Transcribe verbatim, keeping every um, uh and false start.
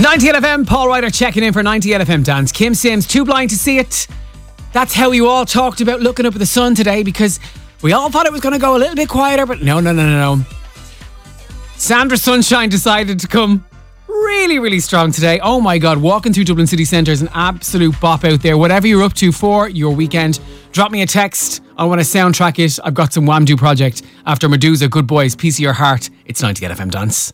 ninety L F M, Paul Ryder checking in for ninety L F M Dance. Kim Sims, too blind to see it. That's how you all talked about looking up at the sun today, because we all thought it was going to go a little bit quieter, but no, no, no, no, no. Sandra Sunshine decided to come really, really strong today. Oh my God, walking through Dublin city centre is an absolute bop out there. Whatever you're up to for your weekend, drop me a text. I want to soundtrack it. I've got some Wham Do Project after Medusa, Good Boys, Piece of Your Heart. It's ninety L F M Dance.